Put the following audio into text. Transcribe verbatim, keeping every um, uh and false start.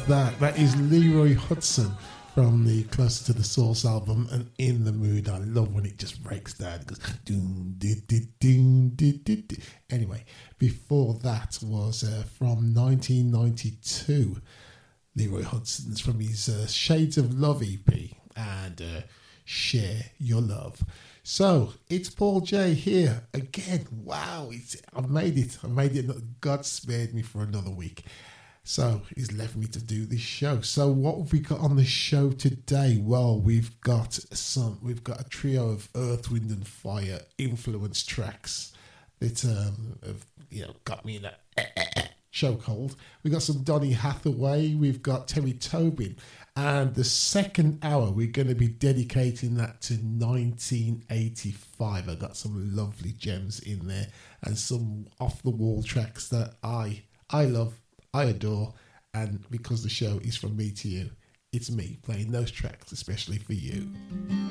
that? That is Leroy Hudson from the Closer to the Source album and In the Mood. I love when it just breaks down. It goes doom, dee, dee, doom, dee, dee, dee. Anyway, before that was uh, from nineteen ninety-two. Leroy Hudson's from his uh, Shades of Love E P and uh, Share Your Love. So it's Paul J here again. Wow, it's, I've made it. I made it. God spared me for another week. So he's left me to do this show. So what have we got on the show today? Well, we've got some. We've got a trio of Earth, Wind and Fire influence tracks that um, have you know got me in a chokehold. We've got some Donny Hathaway. We've got Terry Tobin. And the second hour, we're going to be dedicating that to nineteen eighty-five. I got some lovely gems in there and some off-the-wall tracks that I I love, I adore. And because the show is from me to you, it's me playing those tracks, especially for you.